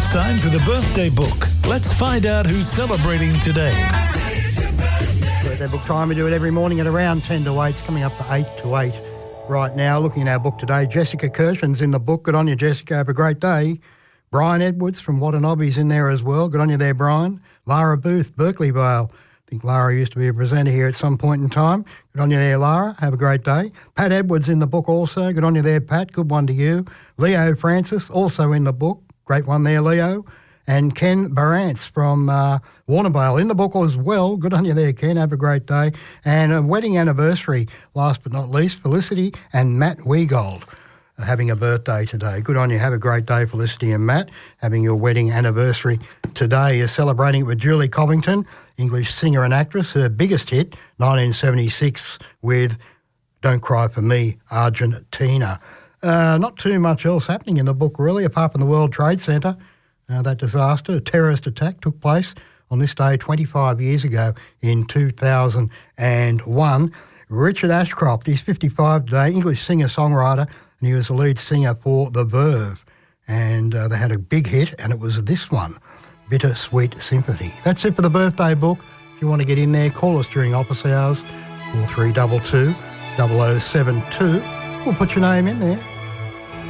It's time for the birthday book. Let's find out who's celebrating today. Birthday book time. We do it every morning at around 10 to 8. It's coming up to 8 to 8 right now. Looking at our book today, Jessica Kirshen's in the book. Good on you, Jessica. Have a great day. Brian Edwards from Watanabe's in there as well. Good on you there, Brian. Lara Booth, Berkeley Vale. I think Lara used to be a presenter here at some point in time. Good on you there, Lara. Have a great day. Pat Edwards in the book also. Good on you there, Pat. Good one to you. Leo Francis, also in the book. Great one there, Leo. And Ken Barantz from Warrnambool in the book as well. Good on you there, Ken. Have a great day. And a wedding anniversary, last but not least, Felicity and Matt Weagold having a birthday today. Good on you. Have a great day, Felicity and Matt, having your wedding anniversary today. You're celebrating it with Julie Covington, English singer and actress. Her biggest hit, 1976, with Don't Cry For Me, Argentina. Not too much else happening in the book, really, apart from the World Trade Center. That disaster, a terrorist attack, took place on this day 25 years ago in 2001. Richard Ashcroft, he's 55 today, English singer-songwriter, and he was the lead singer for The Verve. And they had a big hit, and it was this one, Bittersweet Sympathy. That's it for the birthday book. If you want to get in there, call us during office hours, 4322 0072. We'll put your name in there.